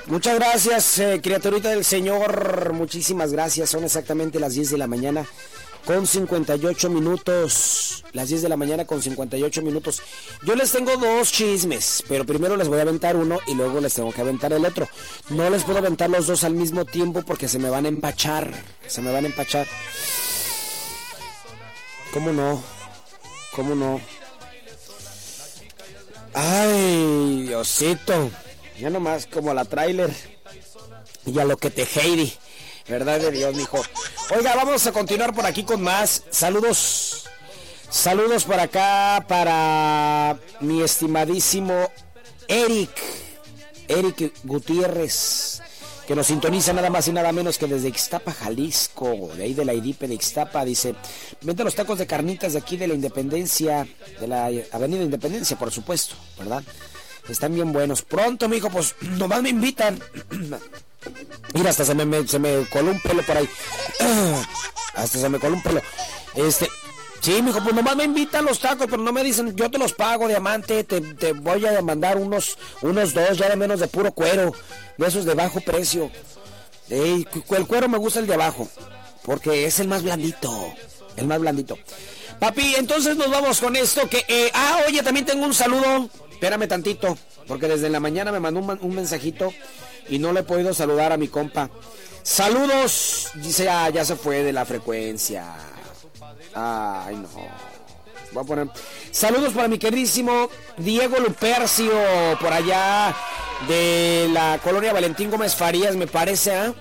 Muchas gracias, criaturita del Señor. Muchísimas gracias. Son exactamente las 10 de la mañana con 58 minutos. Las 10 de la mañana con 58 minutos. Yo les tengo dos chismes, pero primero les voy a aventar uno y luego les tengo que aventar el otro. No les puedo aventar los dos al mismo tiempo porque se me van a empachar. Se me van a empachar. ¿Cómo no? ¿Cómo no? Ay, Diosito. Ya nomás como la tráiler. Y a lo que te Heidi. Verdad de Dios, mijo. Oiga, vamos a continuar por aquí con más. Saludos. Saludos por acá para mi estimadísimo Eric Gutiérrez, que nos sintoniza nada más y nada menos que desde Ixtapa, Jalisco, de ahí de la IDIPE de Ixtapa. Dice, vente los tacos de carnitas de aquí de la Independencia, de la Avenida Independencia, por supuesto, ¿verdad? Están bien buenos. Pronto, mijo, pues nomás me invitan. Mira, hasta se me coló un pelo por ahí. Hasta se me coló un pelo. Sí, mijo, pues nomás me invitan los tacos, pero no me dicen, yo te los pago, diamante, te voy a mandar unos dos, ya de menos de puro cuero, de esos de bajo precio. El cuero me gusta el de abajo, porque es el más blandito, Papi, entonces nos vamos con esto que... oye, también tengo un saludo, espérame tantito, porque desde la mañana me mandó un mensajito y no le he podido saludar a mi compa. Saludos, dice, ya se fue de la frecuencia. Ay, no. Voy a poner saludos para mi queridísimo Diego Lupercio, por allá de la colonia Valentín Gómez Farías, me parece,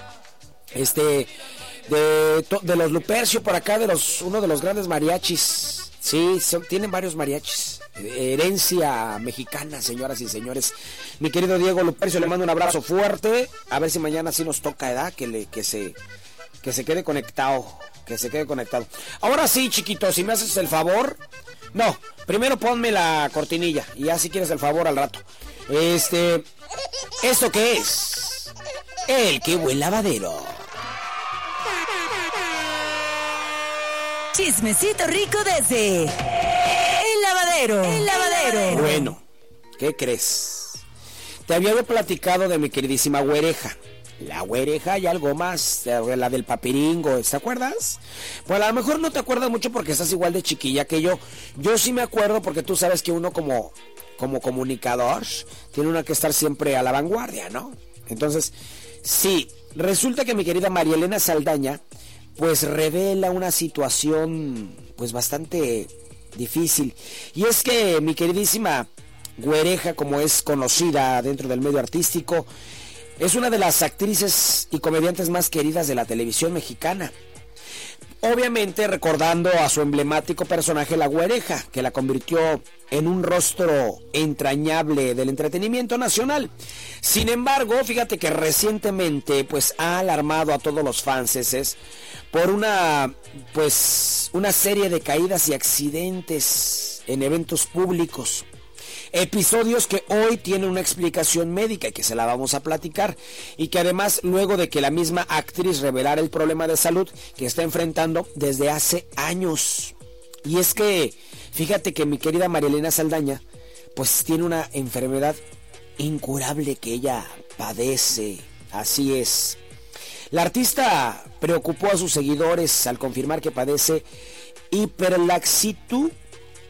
de los Lupercio, por acá, uno de los grandes mariachis. Sí, tienen varios mariachis. Herencia mexicana, señoras y señores. Mi querido Diego Lupercio, le mando un abrazo fuerte. A ver si mañana sí nos toca, ¿edad? Que se quede conectado. Que se quede conectado. Ahora sí, chiquito, si me haces el favor. No, primero ponme la cortinilla. Y ya si quieres el favor al rato. ¿Esto qué es? El que buen lavadero. Chismecito rico desde El Lavadero. Bueno, ¿qué crees? Te había platicado de mi queridísima güereja. La güereja y algo más, la del papiringo, ¿te acuerdas? Pues a lo mejor no te acuerdas mucho porque estás igual de chiquilla que yo. Yo sí me acuerdo porque tú sabes que uno como comunicador tiene uno que estar siempre a la vanguardia, ¿no? Entonces, sí, resulta que mi querida María Elena Saldaña pues revela una situación pues bastante difícil. Y es que mi queridísima güereja, como es conocida dentro del medio artístico, es una de las actrices y comediantes más queridas de la televisión mexicana. Obviamente recordando a su emblemático personaje La Güereja, que la convirtió en un rostro entrañable del entretenimiento nacional. Sin embargo, fíjate que recientemente pues ha alarmado a todos los fanses por una serie de caídas y accidentes en eventos públicos. Episodios que hoy tienen una explicación médica y que se la vamos a platicar, y que además luego de que la misma actriz revelara el problema de salud que está enfrentando desde hace años. Y es que fíjate que mi querida María Elena Saldaña pues tiene una enfermedad incurable que ella padece, así es. La artista preocupó a sus seguidores al confirmar que padece hiperlaxitud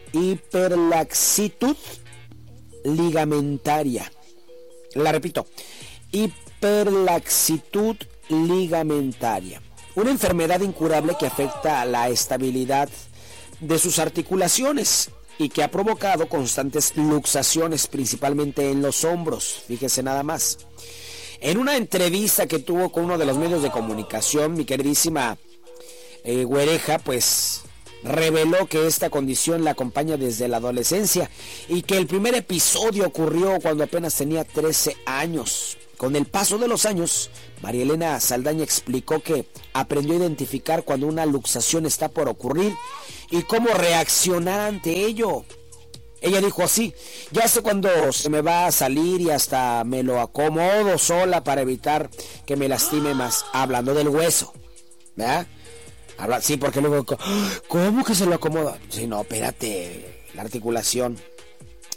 ligamentaria. La repito, hiperlaxitud ligamentaria. Una enfermedad incurable que afecta a la estabilidad de sus articulaciones y que ha provocado constantes luxaciones, principalmente en los hombros. Fíjese nada más. En una entrevista que tuvo con uno de los medios de comunicación, mi queridísima güereja, pues reveló que esta condición la acompaña desde la adolescencia y que el primer episodio ocurrió cuando apenas tenía 13 años. Con el paso de los años, María Elena Saldaña explicó que aprendió a identificar cuando una luxación está por ocurrir y cómo reaccionar ante ello. Ella dijo así: ya sé cuando se me va a salir y hasta me lo acomodo sola para evitar que me lastime más, hablando del hueso, ¿verdad? Sí, porque luego, ¿cómo que se lo acomoda? Sí, no, espérate, la articulación.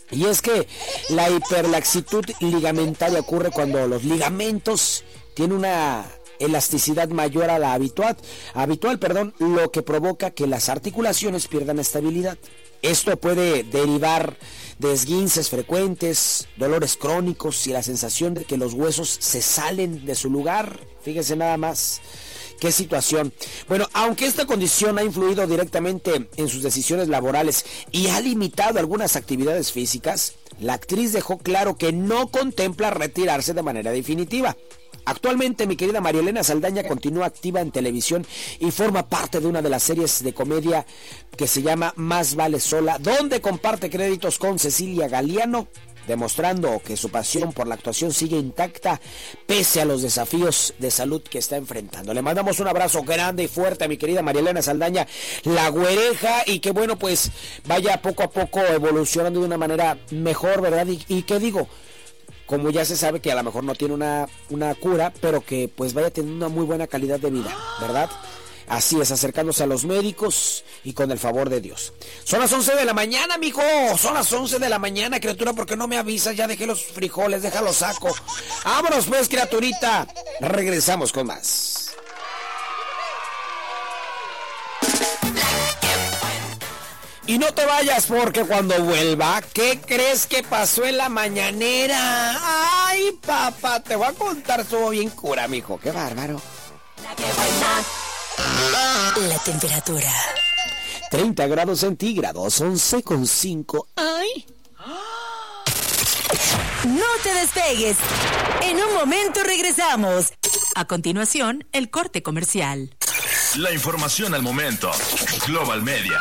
Y es que la hiperlaxitud ligamentaria ocurre cuando los ligamentos tienen una elasticidad mayor a la habitual, lo que provoca que las articulaciones pierdan estabilidad. Esto puede derivar de esguinces frecuentes, dolores crónicos y la sensación de que los huesos se salen de su lugar. Fíjese nada más. ¿Qué situación? Bueno, aunque esta condición ha influido directamente en sus decisiones laborales y ha limitado algunas actividades físicas, la actriz dejó claro que no contempla retirarse de manera definitiva. Actualmente, mi querida María Elena Saldaña continúa activa en televisión y forma parte de una de las series de comedia que se llama Más vale sola, donde comparte créditos con Cecilia Galeano, demostrando que su pasión por la actuación sigue intacta pese a los desafíos de salud que está enfrentando. Le mandamos un abrazo grande y fuerte a mi querida María Elena Saldaña, la güereja, y que bueno, pues vaya poco a poco evolucionando de una manera mejor, ¿verdad? Y qué digo, como ya se sabe que a lo mejor no tiene una cura, pero que pues vaya teniendo una muy buena calidad de vida, ¿verdad? Así es, acercándose a los médicos y con el favor de Dios. Son las 11 de la mañana, mijo. Son las 11 de la mañana, criatura. ¿Por qué no me avisas? Ya dejé los frijoles, déjalos saco. Vámonos pues, criaturita. Regresamos con más. Y no te vayas, porque cuando vuelva, ¿qué crees que pasó en la mañanera? Ay, papá, te voy a contar, estuvo bien cura, mijo. Qué bárbaro. La temperatura 30 grados centígrados, 11,5. ¡Ay! No te despegues. En un momento regresamos. A continuación, el corte comercial. La información al momento. Global Media.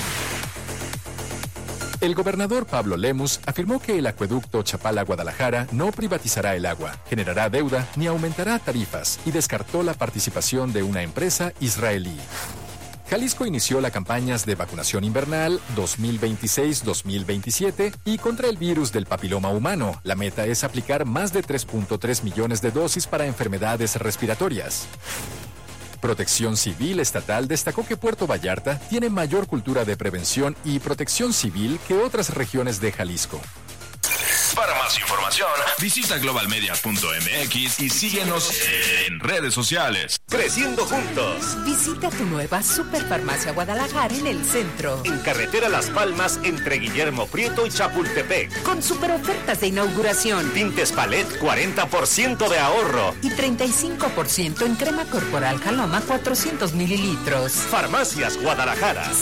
El gobernador Pablo Lemus afirmó que el acueducto Chapala-Guadalajara no privatizará el agua, generará deuda ni aumentará tarifas y descartó la participación de una empresa israelí. Jalisco inició las campañas de vacunación invernal 2026-2027 y contra el virus del papiloma humano. La meta es aplicar más de 3.3 millones de dosis para enfermedades respiratorias. Protección Civil Estatal destacó que Puerto Vallarta tiene mayor cultura de prevención y protección civil que otras regiones de Jalisco. Para más información, visita globalmedia.mx y síguenos en redes sociales. Creciendo juntos. Visita tu nueva Superfarmacia Guadalajara en el centro. En carretera Las Palmas, entre Guillermo Prieto y Chapultepec. Con super ofertas de inauguración. Tintes Palet, 40% de ahorro. Y 35% en crema corporal Jaloma, 400 mililitros. Farmacias Guadalajara.